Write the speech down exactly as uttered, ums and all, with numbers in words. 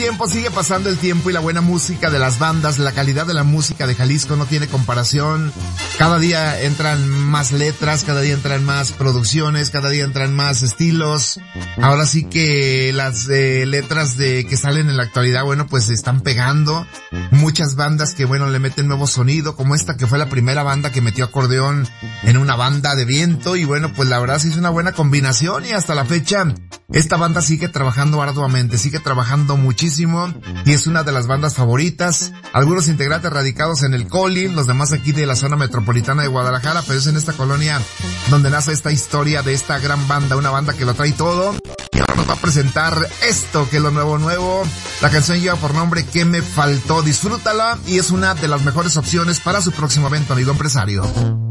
Tiempo, sigue pasando el tiempo y la buena música de las bandas, la calidad de la música de Jalisco no tiene comparación. Cada día entran más letras, cada día entran más producciones, cada día entran más estilos. Ahora sí que las eh, letras de que salen en la actualidad, bueno, pues se están pegando. Muchas bandas que, bueno, le meten nuevo sonido, como esta que fue la primera banda que metió acordeón en una banda de viento, y bueno, pues la verdad sí es una buena combinación, y hasta la fecha esta banda sigue trabajando arduamente, sigue trabajando muchísimo, y es una de las bandas favoritas. Algunos integrantes radicados en el Colín, los demás aquí de la zona metropolitana de Guadalajara, pero es en esta colonia donde nace esta historia de esta gran banda, una banda que lo trae todo. Y ahora nos va a presentar esto, que es lo nuevo nuevo. La canción lleva por nombre ¿Qué me faltó? Disfrútala, y es una de las mejores opciones para su próximo evento, amigo empresario.